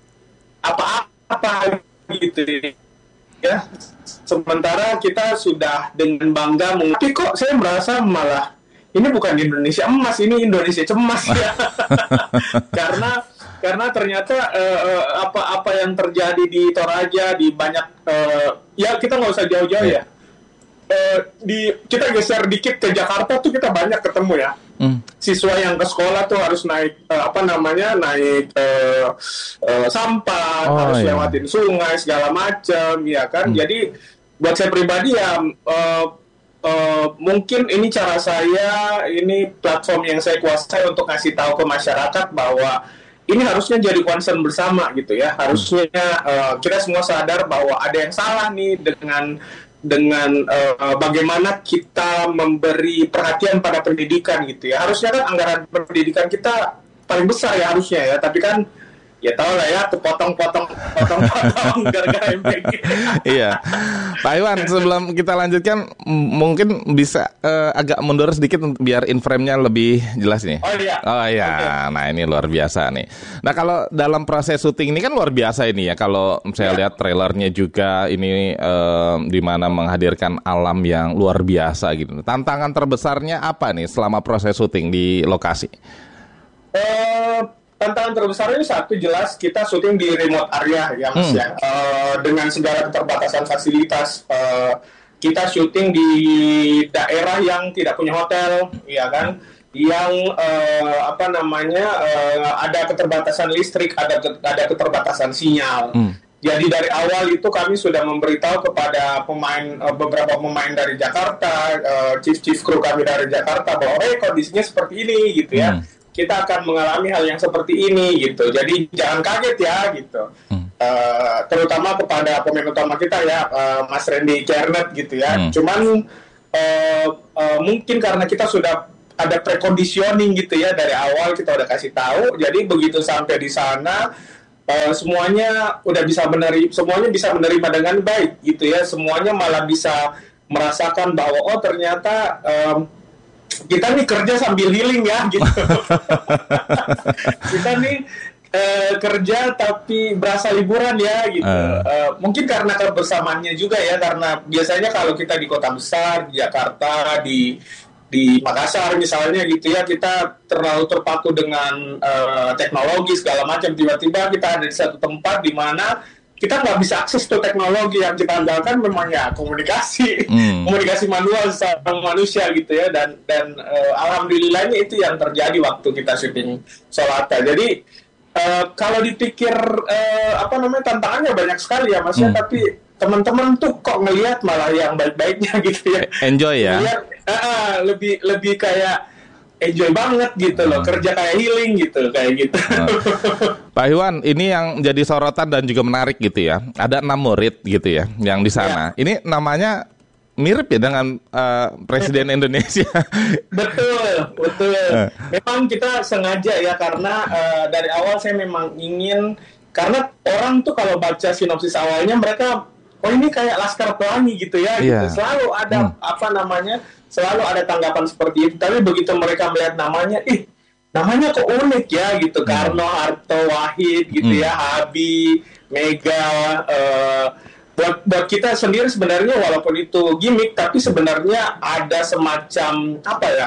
apa-apa gitu ya. Sementara kita sudah dengan bangga mengerti, kok saya merasa malah ini bukan Indonesia emas, ini Indonesia cemas ya. karena karena ternyata uh, apa-apa yang terjadi di Toraja, di banyak uh, ya kita nggak usah jauh-jauh ya. Uh, di kita geser dikit ke Jakarta tuh kita banyak ketemu ya. Hmm. Siswa yang ke sekolah tuh harus naik uh, apa namanya naik uh, uh, sampah, oh, harus iya. lewatin sungai segala macam, ya kan. Hmm. Jadi buat saya pribadi ya uh, uh, mungkin ini cara saya, ini platform yang saya kuasai untuk ngasih tahu ke masyarakat bahwa ini harusnya jadi concern bersama gitu ya. Harusnya uh, kita semua sadar bahwa ada yang salah nih dengan dengan uh, bagaimana kita memberi perhatian pada pendidikan gitu ya. Harusnya kan anggaran pendidikan kita paling besar ya harusnya ya, tapi kan ya tahu lah ya, potong-potong potong-potong gara-gara M P G. Iya. Pak Iwan, sebelum kita lanjutkan m- mungkin bisa uh, agak mundur sedikit biar in frame-nya lebih jelas nih. Oh iya. Oh iya. Okay. Nah, ini luar biasa nih. Nah, kalau dalam proses syuting ini kan luar biasa ini ya. Kalau saya ya. lihat trailernya juga ini uh, di mana menghadirkan alam yang luar biasa gitu. Tantangan terbesarnya apa nih selama proses syuting di lokasi? Uh, Tantangan terbesarnya satu jelas kita syuting di remote area ya Mas hmm. ya. Uh, dengan segala keterbatasan fasilitas. Uh, kita syuting di daerah yang tidak punya hotel, ya kan? Yang uh, apa namanya uh, ada keterbatasan listrik, ada ada keterbatasan sinyal. Hmm. Jadi dari awal itu kami sudah memberitahu kepada pemain uh, beberapa pemain dari Jakarta, uh, chief-chief kru kami dari Jakarta bahwa hey, kondisinya seperti ini gitu ya. Hmm. Kita akan mengalami hal yang seperti ini gitu. Jadi jangan kaget ya gitu. Hmm. uh, terutama kepada pemain utama kita ya, uh, Mas Randy Kernet gitu ya. Hmm. Cuman uh, uh, mungkin karena kita sudah ada preconditioning gitu ya dari awal, kita udah kasih tahu, jadi begitu sampai di sana uh, semuanya udah bisa menerima, semuanya bisa menerima dengan baik gitu ya. Semuanya malah bisa merasakan bahwa oh ternyata um, kita nih kerja sambil healing ya gitu. Kita nih uh, kerja tapi berasa liburan ya gitu. Uh. Uh, mungkin karena kebersamaannya juga ya, karena biasanya kalau kita di kota besar, di Jakarta, di di Makassar misalnya gitu ya, kita terlalu terpaku dengan uh, teknologi segala macam. Tiba-tiba kita ada di satu tempat di mana kita nggak bisa akses ke teknologi, yang kita andalkan memang ya komunikasi, hmm. komunikasi manual sama manusia gitu ya, dan dan uh, alhamdulillahnya itu yang terjadi waktu kita syuting Solata. Jadi uh, kalau dipikir uh, apa namanya tantangannya banyak sekali ya Mas ya, hmm. tapi teman-teman tuh kok ngelihat malah yang baik-baiknya gitu ya. Enjoy ya. Ngelihat, uh, lebih lebih kayak enjoy banget gitu loh, hmm. kerja kayak healing gitu, kayak gitu. Hmm. Pak Iwan, ini yang jadi sorotan dan juga menarik gitu ya. Ada enam murid gitu ya yang di sana. Ya. Ini namanya mirip ya dengan uh, Presiden Indonesia. Betul, betul. Memang kita sengaja ya, karena uh, dari awal saya memang ingin, karena orang tuh kalau baca sinopsis awalnya mereka, oh ini kayak Laskar Pelangi gitu ya, yeah. gitu. Selalu ada hmm. apa namanya, selalu ada tanggapan seperti itu. Tapi begitu mereka melihat namanya, ih namanya kok unik ya gitu. Hmm. Karno, Harto, Wahid gitu hmm. ya, Abi, Mega. Uh, buat buat kita sendiri sebenarnya walaupun itu gimmick, tapi sebenarnya ada semacam apa ya,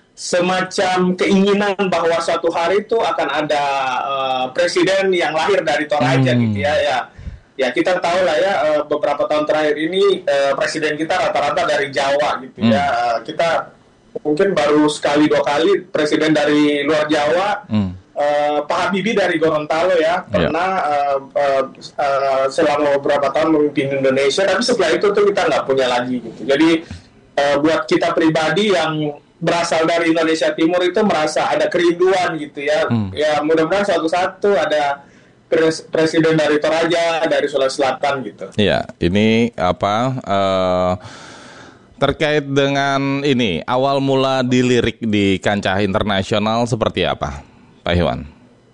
semacam keinginan bahwa suatu hari itu akan ada uh, presiden yang lahir dari Toraja hmm. gitu ya. Ya. Ya kita tahu lah ya, uh, beberapa tahun terakhir ini uh, presiden kita rata-rata dari Jawa gitu hmm. ya. Uh, kita mungkin baru sekali dua kali presiden dari luar Jawa. Hmm. Uh, Pak Habibie dari Gorontalo ya, pernah yeah. uh, uh, uh, selama beberapa tahun memimpin Indonesia, tapi setelah itu tuh kita nggak punya lagi gitu. Jadi uh, buat kita pribadi yang berasal dari Indonesia Timur itu merasa ada kerinduan gitu ya. Hmm. Ya mudah-mudahan suatu satu ada Pres- presiden dari Toraja, dari Sulawesi Selatan gitu. Iya, ini apa uh, terkait dengan ini awal mula dilirik di kancah internasional seperti apa, Pak Iwan?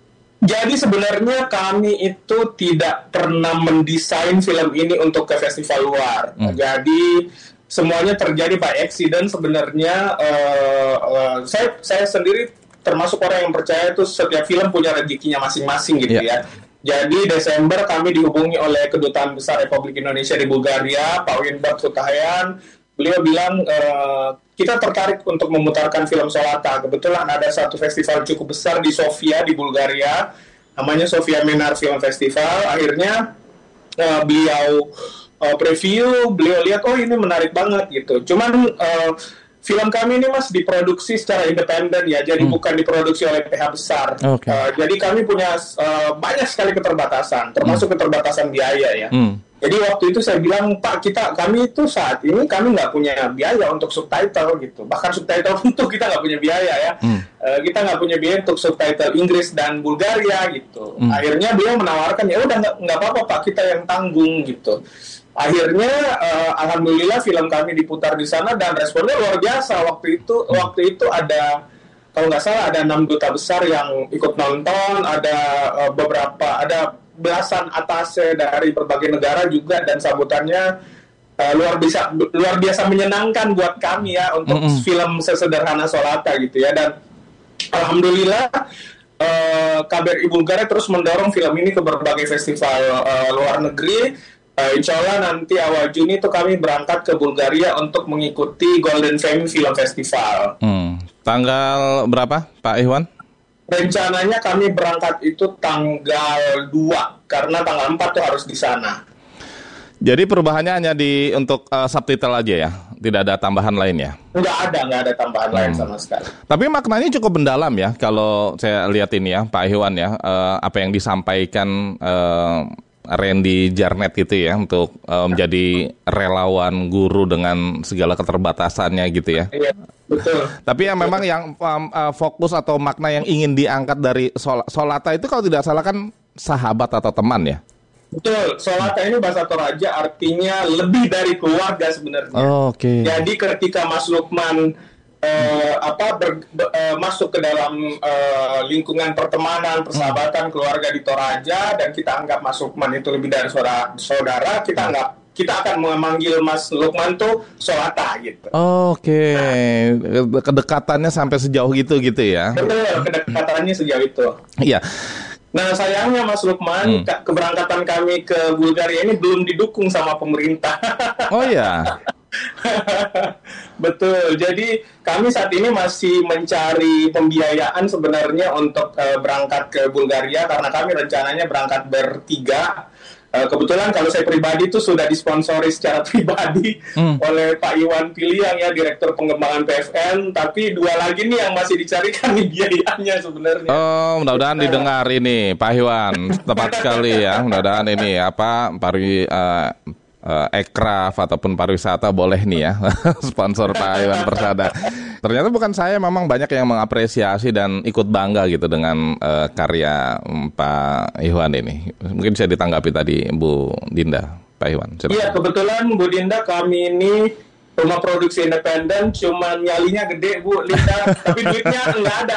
Jadi sebenarnya kami itu tidak pernah mendesain film ini untuk ke festival luar. Hmm. Jadi semuanya terjadi by accident sebenarnya. Uh, uh, saya saya sendiri termasuk orang yang percaya itu setiap film punya rezekinya masing-masing gitu yeah. ya. Jadi Desember kami dihubungi oleh Kedutaan Besar Republik Indonesia di Bulgaria, Pak Winbert Sutahayan. Beliau bilang e, kita tertarik untuk memutarkan film Solata. Kebetulan ada satu festival cukup besar di Sofia di Bulgaria, namanya Sofia Menar Film Festival. Akhirnya e, beliau e, preview, beliau lihat oh ini menarik banget gitu. Cuman e, film kami ini Mas diproduksi secara independen ya, jadi hmm. bukan diproduksi oleh P H besar. Okay. Uh, jadi kami punya uh, banyak sekali keterbatasan, termasuk hmm. keterbatasan biaya ya. Hmm. Jadi waktu itu saya bilang Pak, kita kami itu saat ini kami nggak punya biaya untuk subtitle gitu, bahkan subtitle untuk kita nggak punya biaya ya. Hmm. Uh, kita nggak punya biaya untuk subtitle Inggris dan Bulgaria gitu. Hmm. Akhirnya beliau menawarkan ya udah nggak nggak apa-apa Pak, kita yang tanggung gitu. Akhirnya uh, alhamdulillah film kami diputar di sana dan responnya luar biasa. Waktu itu hmm. waktu itu ada kalau nggak salah ada enam duta besar yang ikut nonton, ada uh, beberapa ada belasan atase dari berbagai negara juga, dan sambutannya uh, luar biasa luar biasa menyenangkan buat kami ya untuk mm-hmm. film sesederhana Solata gitu ya. Dan alhamdulillah uh, K B R I Bulgaria terus mendorong film ini ke berbagai festival uh, luar negeri. Uh, insya Allah nanti awal Juni itu kami berangkat ke Bulgaria untuk mengikuti Golden Fame Film Festival. Hmm. Tanggal berapa, Pak Iwan? Rencananya kami berangkat itu tanggal dua, karena tanggal empat tuh harus di sana. Jadi perubahannya hanya di untuk uh, subtitle aja ya? Tidak ada tambahan lain ya? Nggak ada, nggak ada tambahan hmm. lain sama sekali. Tapi maknanya cukup mendalam ya, kalau saya lihat ini ya, Pak Iwan ya, uh, apa yang disampaikan Uh, Randy Jarnet gitu ya untuk uh, menjadi relawan guru dengan segala keterbatasannya gitu ya. Iya, betul. Tapi yang memang yang um, uh, fokus atau makna yang ingin diangkat dari Sol- Solata itu kalau tidak salah kan sahabat atau teman ya. Betul, Solata ini bahasa Toraja artinya lebih dari keluarga sebenarnya. Oh, oke. Okay. Jadi ketika Mas Lukman uh, apa ber, ber, uh, masuk ke dalam uh, lingkungan pertemanan, persahabatan, keluarga di Toraja, dan kita anggap Mas Lukman itu lebih dari saudara, saudara kita anggap kita akan memanggil Mas Lukman tuh Solata gitu. Oh, oke, okay. Nah, kedekatannya sampai sejauh itu gitu ya? Betul, kedekatannya sejauh itu. Iya. Nah sayangnya Mas Lukman, hmm. keberangkatan kami ke Bulgaria ini belum didukung sama pemerintah. Oh ya. Betul. Jadi kami saat ini masih mencari pembiayaan sebenarnya untuk uh, berangkat ke Bulgaria karena kami rencananya berangkat bertiga. Uh, kebetulan kalau saya pribadi itu sudah disponsori secara pribadi hmm. oleh Pak Iwan Piliang ya, Direktur Pengembangan P F N, tapi dua lagi nih yang masih dicarikan nih biayanya sebenarnya. Oh, mudah-mudahan nah. didengar ini Pak Iwan, tepat sekali ya. Mudah-mudahan ini apa pari uh, uh, Ekraf ataupun pariwisata boleh nih ya sponsor Pak Iwan Persada. Ternyata bukan saya, memang banyak yang mengapresiasi dan ikut bangga gitu dengan uh, karya um, Pak Iwan ini. Mungkin bisa ditanggapi tadi Bu Dinda, Pak Iwan. Iya, kebetulan Bu Dinda, kami ini rumah produksi independen, cuman nyalinya gede Bu Dinda, tapi duitnya nggak ada.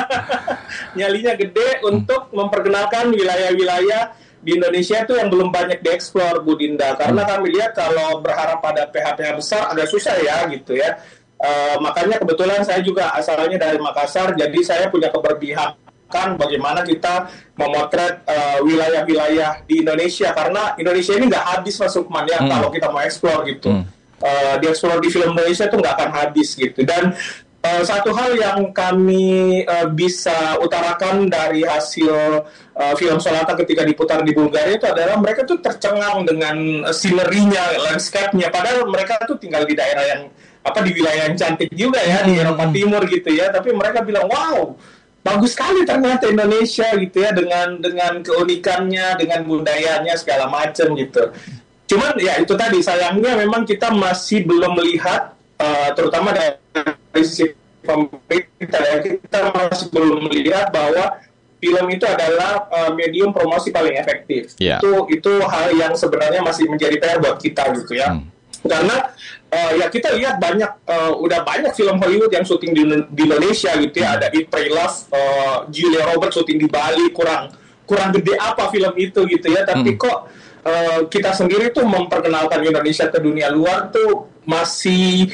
Nyalinya gede untuk memperkenalkan wilayah-wilayah di Indonesia itu yang belum banyak dieksplor Bu Dinda. Karena kami lihat kalau berharap pada P H P H besar agak susah ya gitu ya. Uh, makanya kebetulan saya juga asalnya dari Makassar, jadi saya punya keberpihakan bagaimana kita memotret uh, wilayah-wilayah di Indonesia, karena Indonesia ini nggak habis Mas Lukman ya, hmm. kalau kita mau eksplor gitu. Hmm. Uh, dieksplor di film Indonesia itu nggak akan habis gitu. Dan uh, satu hal yang kami uh, bisa utarakan dari hasil uh, film Solata ketika diputar di Bulgaria itu adalah mereka tuh tercengang dengan uh, sinerinya, landscape-nya, padahal mereka tuh tinggal di daerah yang apa di wilayah yang cantik juga ya, di Eropa Timur gitu ya, tapi mereka bilang wow, bagus sekali ternyata Indonesia gitu ya, dengan dengan keunikannya, dengan budayanya segala macam gitu. Cuman ya itu tadi, sayangnya memang kita masih belum melihat uh, terutama dari sisi pemerintah ya, kita masih belum melihat bahwa film itu adalah uh, medium promosi paling efektif. Yeah. Itu itu hal yang sebenarnya masih menjadi P R buat kita gitu ya. Hmm. Karena uh, ya kita lihat banyak uh, udah banyak film Hollywood yang syuting di, di Indonesia gitu ya, ada Eat Pray Love, uh, Julia Roberts syuting di Bali, kurang kurang gede apa film itu gitu ya, tapi hmm. kok uh, kita sendiri tuh memperkenalkan Indonesia ke dunia luar tuh masih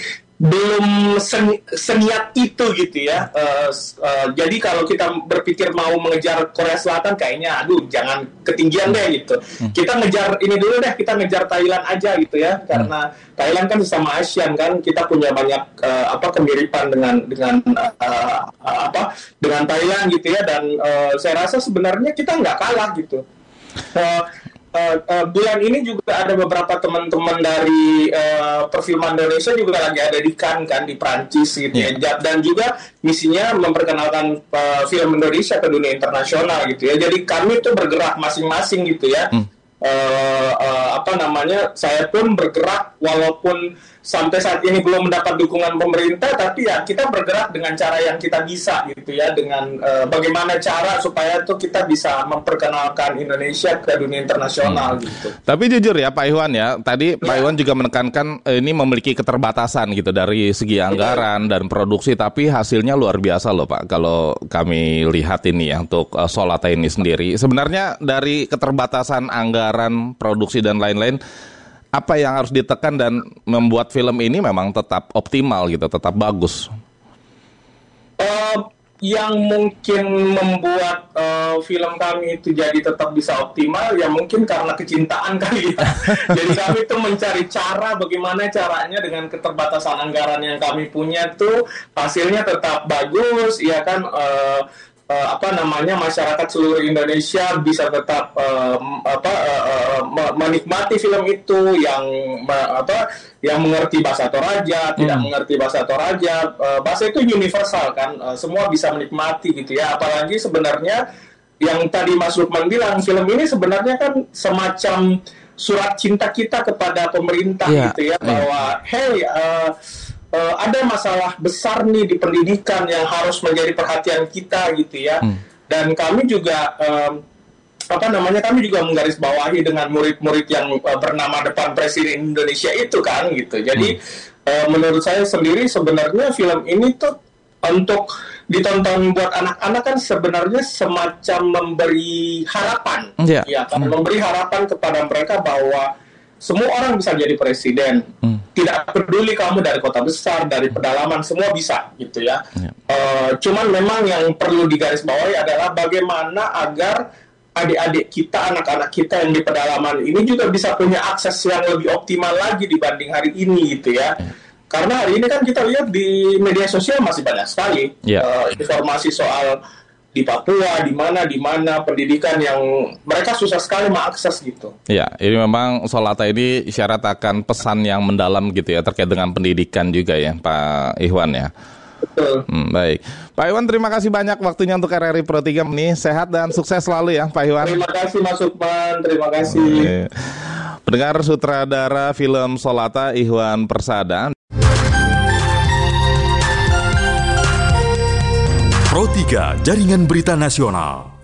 belum seni, seniat itu gitu ya. Uh, uh, jadi kalau kita berpikir mau mengejar Korea Selatan kayaknya aduh jangan ketinggian deh gitu. Hmm. Kita ngejar ini dulu deh, kita ngejar Thailand aja gitu ya. Karena hmm. Thailand kan sesama ASEAN kan, kita punya banyak uh, apa kemiripan dengan dengan uh, uh, apa dengan Thailand gitu ya, dan uh, saya rasa sebenarnya kita nggak kalah gitu. Uh, Uh, uh, bulan ini juga ada beberapa teman-teman dari uh, perfilman Indonesia juga lagi ada di Cannes kan, di Prancis gitu yeah. ya, dan juga misinya memperkenalkan uh, film Indonesia ke dunia internasional gitu ya. Jadi kami tuh bergerak masing-masing gitu ya. Hmm. Uh, uh, apa namanya, saya pun bergerak walaupun sampai saat ini belum mendapat dukungan pemerintah, tapi ya kita bergerak dengan cara yang kita bisa gitu ya, dengan uh, bagaimana cara supaya tuh kita bisa memperkenalkan Indonesia ke dunia internasional hmm. gitu. Tapi jujur ya Pak Iwan ya, tadi ya. Pak Iwan juga menekankan eh, ini memiliki keterbatasan gitu dari segi anggaran ya. dan produksi, tapi hasilnya luar biasa loh Pak kalau kami lihat ini ya untuk uh, Solata ini sendiri. Sebenarnya dari keterbatasan anggaran, produksi dan lain-lain, apa yang harus ditekan dan membuat film ini memang tetap optimal gitu, tetap bagus? Uh, yang mungkin membuat uh, film kami itu jadi tetap bisa optimal ya mungkin karena kecintaan kali ya. Jadi kami tuh mencari cara bagaimana caranya dengan keterbatasan anggaran yang kami punya tuh hasilnya tetap bagus, ya kan. Uh, Uh, apa namanya masyarakat seluruh Indonesia bisa tetap uh, apa uh, uh, menikmati film itu, yang uh, apa yang mengerti bahasa Toraja, hmm. tidak mengerti bahasa Toraja, uh, bahasa itu universal kan, uh, semua bisa menikmati gitu ya. Apalagi sebenarnya yang tadi Mas Lukman bilang, film ini sebenarnya kan semacam surat cinta kita kepada pemerintah yeah. gitu ya, bahwa hey uh, Uh, ada masalah besar nih di pendidikan yang harus menjadi perhatian kita gitu ya. Hmm. Dan kami juga um, apa namanya kami juga menggarisbawahi dengan murid-murid yang uh, bernama depan Presiden Indonesia itu kan gitu. Jadi hmm. uh, menurut saya sendiri sebenarnya film ini tuh untuk ditonton buat anak-anak kan sebenarnya semacam memberi harapan, yeah. ya kan, hmm. memberi harapan kepada mereka bahwa semua orang bisa jadi presiden, hmm. tidak peduli kamu dari kota besar, dari pedalaman, semua bisa, gitu ya. Yeah. Uh, cuman memang yang perlu digarisbawahi adalah bagaimana agar adik-adik kita, anak-anak kita yang di pedalaman ini juga bisa punya akses yang lebih optimal lagi dibanding hari ini, gitu ya. Yeah. Karena hari ini kan kita lihat di media sosial masih banyak sekali yeah. uh, informasi soal di Papua, di mana, di mana pendidikan yang mereka susah sekali mengakses gitu. Ya, ini memang Solata ini syarat akan pesan yang mendalam gitu ya terkait dengan pendidikan juga ya, Pak Ikhwan ya. Betul. Hmm, baik, Pak Ikhwan terima kasih banyak waktunya untuk R R I Pro tiga ini. Sehat dan sukses selalu ya, Pak Ikhwan. Terima kasih Mas Sukman, terima kasih. Oke. Pendengar sutradara film Solata Ikhwan Persada. Pro tiga Jaringan Berita Nasional.